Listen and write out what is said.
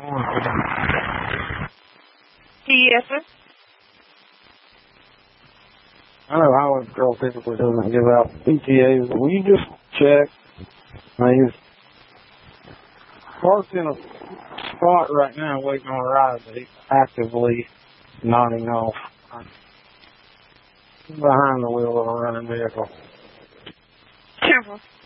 Yes, sir. I know Highway Patrol typically doesn't give out PTAs, but will you just check? He's parked in a spot right now waiting on a ride, but he's actively nodding off behind the wheel of a running vehicle. Careful.